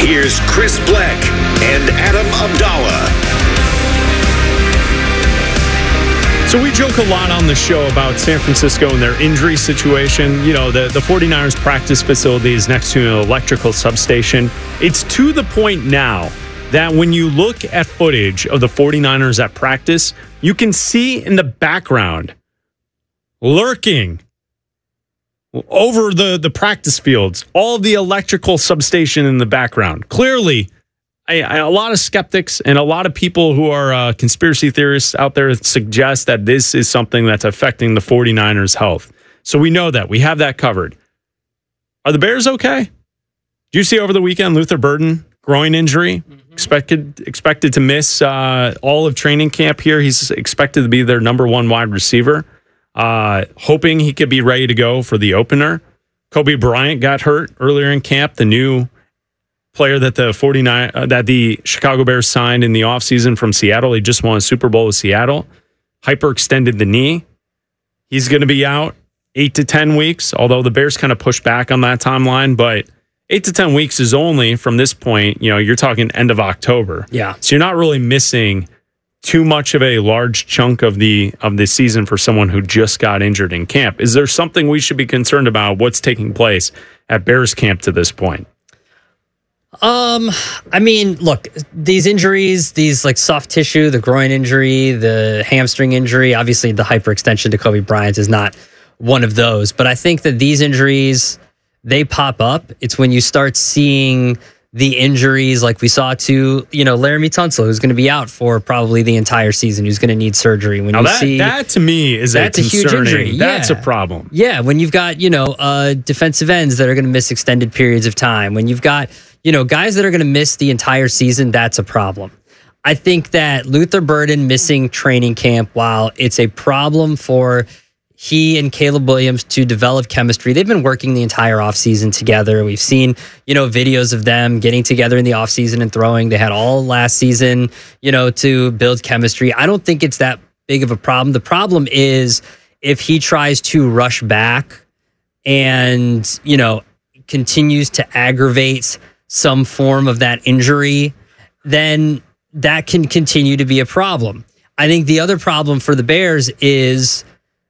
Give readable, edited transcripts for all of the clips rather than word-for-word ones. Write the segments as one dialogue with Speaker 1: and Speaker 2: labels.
Speaker 1: Here's Chris Black and Adam Abdallah.
Speaker 2: So we joke a lot on the show about San Francisco and their injury situation. You know, the 49ers practice facility is next to an electrical substation. It's to the point now that when you look at footage of the 49ers at practice, you can see in the background, lurking over the practice fields, all the electrical substation in the background. Clearly, a lot of skeptics and a lot of people who are conspiracy theorists out there suggest that this is something that's affecting the 49ers' health. So we know that. We have that covered. Are the Bears okay? Did you see over the weekend Luther Burden, groin injury, expected to miss all of training camp here? He's expected to be their number one wide receiver, hoping he could be ready to go for the opener. Kobe Bryant got hurt earlier in camp, the new player that the Chicago Bears signed in the offseason from Seattle. He just won a Super Bowl with Seattle. Hyperextended the knee. He's going to be out 8 to 10 weeks, although the Bears kind of pushed back on that timeline. But 8 to 10 weeks is only from this point, you're talking end of October.
Speaker 3: Yeah.
Speaker 2: So you're not really missing too much of a large chunk of the season for someone who just got injured in camp. Is there something we should be concerned about what's taking place at Bears camp to this point?
Speaker 3: I mean, look, these injuries, these like soft tissue, the groin injury, the hamstring injury, obviously the hyperextension to Kobe Bryant is not one of those. But I think that these injuries, they pop up. It's when you start seeing the injuries like we saw to, Laramie Tunsil, who's going to be out for probably the entire season, who's going to need surgery. When
Speaker 2: that to me is
Speaker 3: that's a huge injury.
Speaker 2: That's a problem.
Speaker 3: Yeah, when you've got, defensive ends that are going to miss extended periods of time, when you've got, guys that are going to miss the entire season, that's a problem. I think that Luther Burden missing training camp, while it's a problem for he and Caleb Williams to develop chemistry, they've been working the entire offseason together. We've seen, videos of them getting together in the offseason and throwing. They had all last season, to build chemistry. I don't think it's that big of a problem. The problem is if he tries to rush back and, continues to aggravate some form of that injury, then that can continue to be a problem. I think the other problem for the Bears is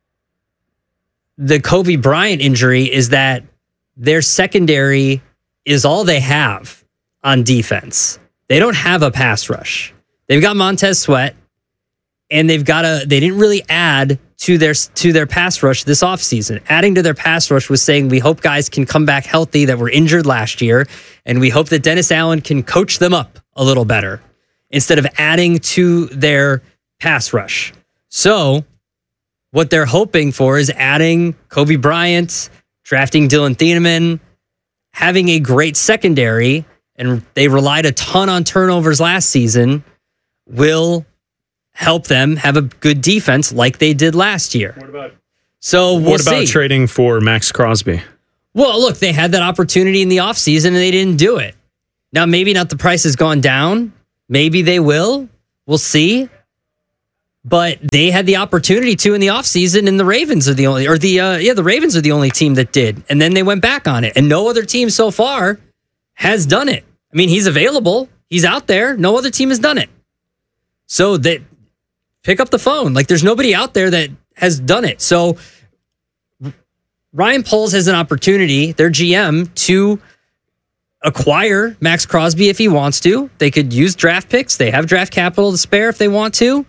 Speaker 3: the Kobe Bryant injury is that their secondary is all they have on defense. They don't have a pass rush. They've got Montez Sweat, and they didn't really add to their pass rush this offseason. Adding to their pass rush was saying, we hope guys can come back healthy that were injured last year, and we hope that Dennis Allen can coach them up a little better instead of adding to their pass rush. So what they're hoping for is adding Kobe Bryant, drafting Dylan Thieneman, having a great secondary, and they relied a ton on turnovers last season, will help them have a good defense like they did last year. What about
Speaker 2: trading for Max Crosby?
Speaker 3: Well, look, they had that opportunity in the offseason and they didn't do it. Now, maybe not the price has gone down. Maybe they will. We'll see. But they had the opportunity to in the offseason, and the Ravens are the only team that did. And then they went back on it. And no other team so far has done it. I mean, he's available. He's out there. No other team has done it. So that pick up the phone. Like, there's nobody out there that has done it. So Ryan Poles has an opportunity, their GM, to acquire Max Crosby if he wants to. They could use draft picks. They have draft capital to spare if they want to.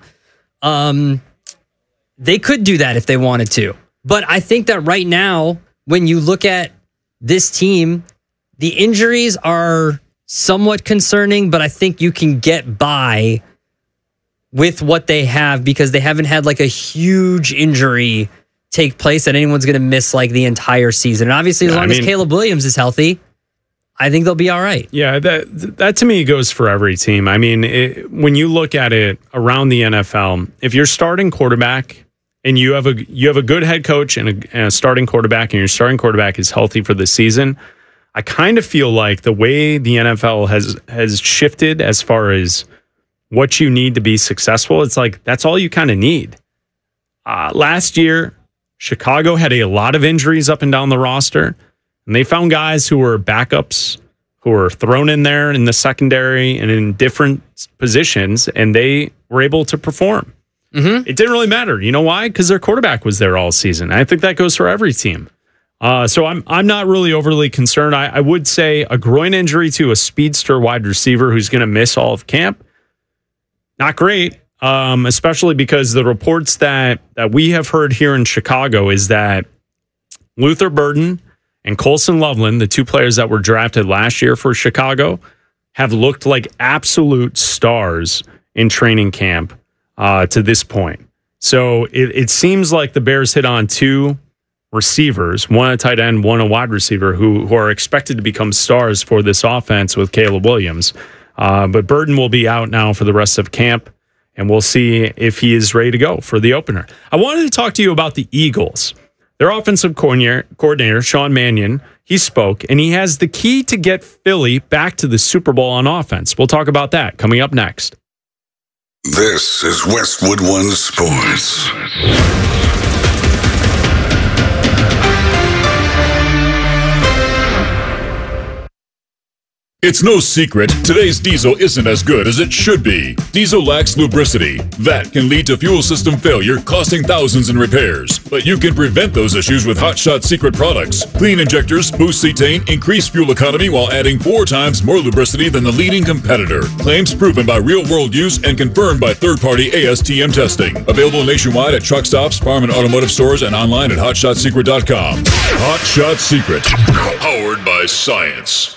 Speaker 3: They could do that if they wanted to. But I think that right now, when you look at this team, the injuries are somewhat concerning, but I think you can get by with what they have because they haven't had like a huge injury take place that anyone's going to miss like the entire season. And obviously, as long as Caleb Williams is healthy, I think they'll be all right.
Speaker 2: Yeah, that to me goes for every team. I mean, when you look at it around the NFL, if you're starting quarterback and you have a good head coach and a starting quarterback, and your starting quarterback is healthy for the season, I kind of feel like the way the NFL has shifted as far as what you need to be successful, it's like that's all you kind of need. Last year, Chicago had a lot of injuries up and down the roster. And they found guys who were backups who were thrown in there in the secondary and in different positions, and they were able to perform. Mm-hmm. It didn't really matter. You know why? Because their quarterback was there all season. I think that goes for every team. So I'm not really overly concerned. I would say a groin injury to a speedster wide receiver who's going to miss all of camp, not great, especially because the reports that we have heard here in Chicago is that Luther Burden and Colson Loveland, the two players that were drafted last year for Chicago, have looked like absolute stars in training camp to this point. So it seems like the Bears hit on two receivers, one a tight end, one a wide receiver, who are expected to become stars for this offense with Caleb Williams. But Burden will be out now for the rest of camp, and we'll see if he is ready to go for the opener. I wanted to talk to you about the Eagles. Their offensive coordinator, Sean Mannion, he spoke, and he has the key to get Philly back to the Super Bowl on offense. We'll talk about that coming up next.
Speaker 1: This is Westwood One Sports.
Speaker 4: It's no secret, today's diesel isn't as good as it should be. Diesel lacks lubricity. That can lead to fuel system failure, costing thousands in repairs. But you can prevent those issues with Hot Shot Secret products. Clean injectors, boost cetane, increase fuel economy while adding 4 times more lubricity than the leading competitor. Claims proven by real-world use and confirmed by third-party ASTM testing. Available nationwide at truck stops, farm and automotive stores, and online at HotShotSecret.com. Hot Shot Secret. Powered by science.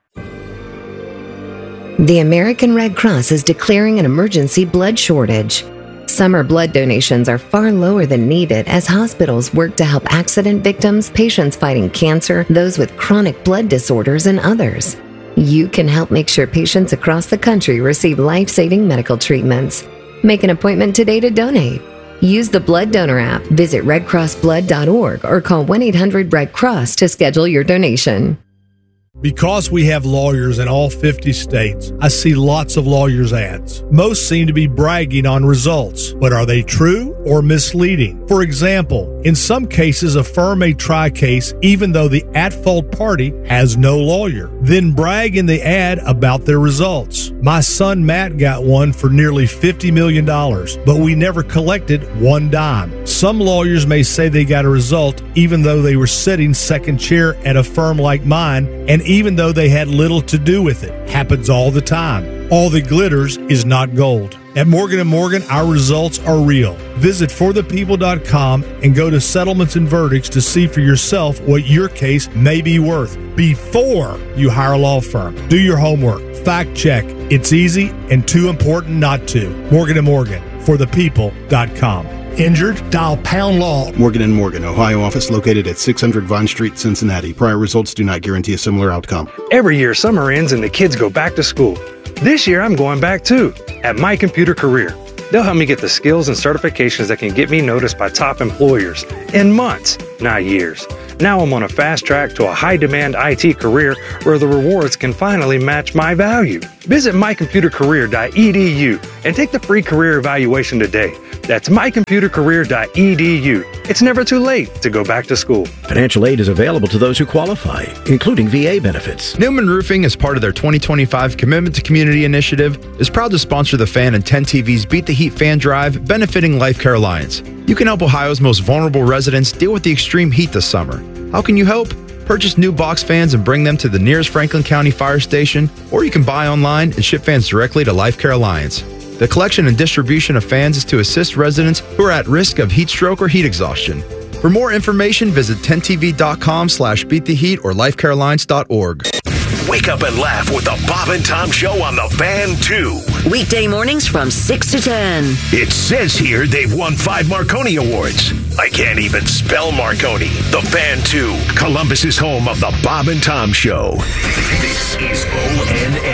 Speaker 5: The American Red Cross is declaring an emergency blood shortage. Summer blood donations are far lower than needed as hospitals work to help accident victims, patients fighting cancer, those with chronic blood disorders, and others. You can help make sure patients across the country receive life-saving medical treatments. Make an appointment today to donate. Use the Blood Donor app, visit redcrossblood.org, or call 1-800-RED-CROSS to schedule your donation.
Speaker 6: Because we have lawyers in all 50 states, I see lots of lawyers' ads. Most seem to be bragging on results, but are they true or misleading? For example, in some cases, a firm may try a case even though the at-fault party has no lawyer, then brag in the ad about their results. My son Matt got one for nearly $50 million, but we never collected one dime. Some lawyers may say they got a result even though they were sitting second chair at a firm like mine, and even though they had little to do with it. Happens all the time. All that glitters is not gold. At Morgan & Morgan, our results are real. Visit forthepeople.com and go to settlements and verdicts to see for yourself what your case may be worth before you hire a law firm. Do your homework. Fact check. It's easy and too important not to. Morgan & Morgan, forthepeople.com. Injured? Dial Pound Law.
Speaker 7: Morgan & Morgan, Ohio office located at 600 Vine Street, Cincinnati. Prior results do not guarantee a similar outcome.
Speaker 8: Every year, summer ends and the kids go back to school. This year, I'm going back too, at My Computer Career. They'll help me get the skills and certifications that can get me noticed by top employers in months, not years. Now I'm on a fast track to a high-demand IT career where the rewards can finally match my value. Visit mycomputercareer.edu and take the free career evaluation today. That's mycomputercareer.edu. It's never too late to go back to school.
Speaker 9: Financial aid is available to those who qualify, including VA benefits.
Speaker 10: Newman Roofing, as part of their 2025 Commitment to Community initiative, is proud to sponsor the Fan and 10 TV's Beat the Heat Fan Drive, benefiting Life Care Alliance. You can help Ohio's most vulnerable residents deal with the extreme heat this summer. How can you help? Purchase new box fans and bring them to the nearest Franklin County Fire Station, or you can buy online and ship fans directly to Life Care Alliance. The collection and distribution of fans is to assist residents who are at risk of heat stroke or heat exhaustion. For more information, visit 10tv.com/beattheheat or lifecarealliance.org.
Speaker 1: Wake up and laugh with the Bob and Tom Show on the Fan 2.
Speaker 11: Weekday mornings from 6 to 10.
Speaker 1: It says here they've won 5 Marconi Awards. I can't even spell Marconi. The Fan 2, Columbus's home of the Bob and Tom Show. This is ONN.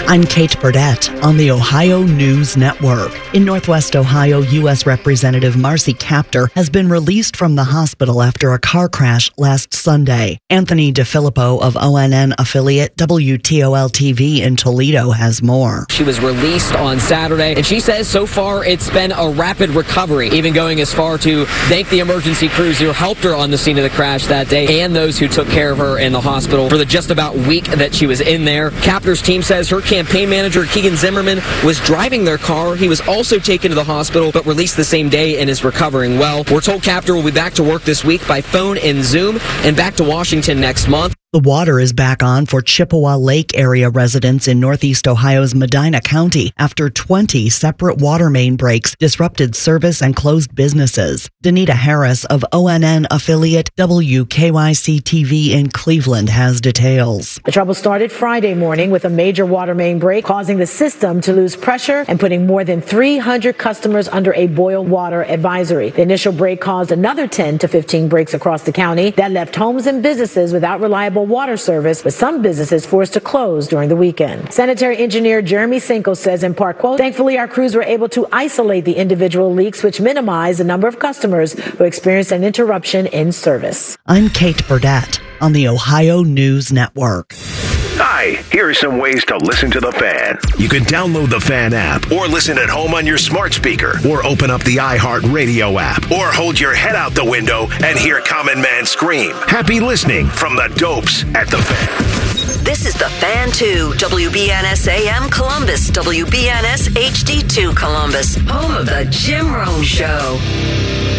Speaker 12: I'm Kate Burdett on the Ohio News Network. In Northwest Ohio, U.S. Representative Marcy Kaptur has been released from the hospital after a car crash last Sunday. Anthony DeFilippo of ONN affiliate WTOL-TV in Toledo has more.
Speaker 13: She was released on Saturday, and she says so far it's been a rapid recovery, even going as far to thank the emergency crews who helped her on the scene of the crash that day and those who took care of her in the hospital for the just about week that she was in there. Kaptur's team says her campaign manager, Keegan Zimmerman, was driving their car. He was also taken to the hospital, but released the same day and is recovering well. We're told Kaptur will be back to work this week by phone and Zoom and back to Washington next month.
Speaker 12: The water is back on for Chippewa Lake area residents in Northeast Ohio's Medina County after 20 separate water main breaks disrupted service and closed businesses. Danita Harris of ONN affiliate WKYC-TV in Cleveland has details.
Speaker 14: The trouble started Friday morning with a major water main break, causing the system to lose pressure and putting more than 300 customers under a boil water advisory. The initial break caused another 10 to 15 breaks across the county that left homes and businesses without reliable water service, with some businesses forced to close during the weekend. Sanitary engineer Jeremy Cinco says in part, quote, "Thankfully, our crews were able to isolate the individual leaks, which minimized the number of customers who experienced an interruption in service."
Speaker 12: I'm Kate Burdett on the Ohio News Network.
Speaker 1: Hi, here are some ways to listen to The Fan. You can download the Fan app or listen at home on your smart speaker or open up the iHeartRadio app or hold your head out the window and hear Common Man scream. Happy listening from the dopes at The Fan.
Speaker 11: This is The Fan 2, WBNS AM Columbus, WBNS HD2 Columbus, home of the Jim Rome Show.